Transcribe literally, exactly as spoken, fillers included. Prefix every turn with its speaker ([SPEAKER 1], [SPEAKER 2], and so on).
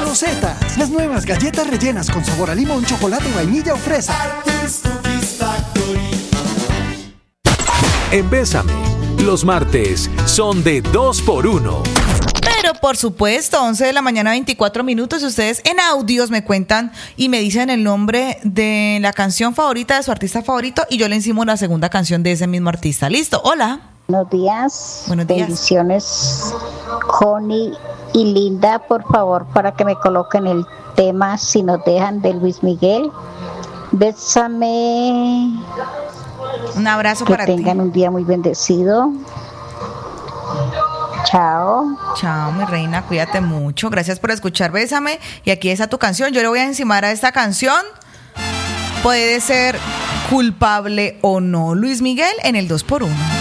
[SPEAKER 1] Rosetas, las nuevas galletas rellenas con sabor a limón, chocolate, vainilla o fresa.
[SPEAKER 2] En Bésame, los martes son de dos por uno.
[SPEAKER 3] Pero por supuesto, once de la mañana, veinticuatro minutos. Ustedes en audios me cuentan y me dicen el nombre de la canción favorita de su artista favorito y yo le encimo la segunda canción de ese mismo artista. ¿Listo? Hola.
[SPEAKER 4] Buenos días.
[SPEAKER 3] Buenos días.
[SPEAKER 4] Bendiciones, Connie y Linda, por favor, para que me coloquen el tema Si nos dejan de Luis Miguel. Bésame.
[SPEAKER 3] Un abrazo
[SPEAKER 4] que
[SPEAKER 3] para ti.
[SPEAKER 4] Que tengan un día muy bendecido. Chao.
[SPEAKER 3] Chao, mi reina, cuídate mucho. Gracias por escuchar Bésame. Y aquí está tu canción. Yo le voy a encimar a esta canción. Puede ser culpable o no. Luis Miguel en el dos por uno.